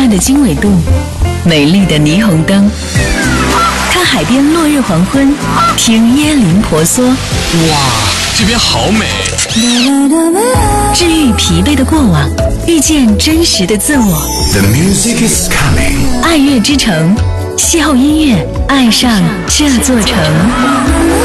段的经纬度，美丽的霓虹灯，看海边落日黄昏，听椰林婆娑。 哇，这边好美！ 治愈疲惫的过往，遇见真实的自我。 The music is coming。 爱乐之城，邂逅音乐，爱上这座城。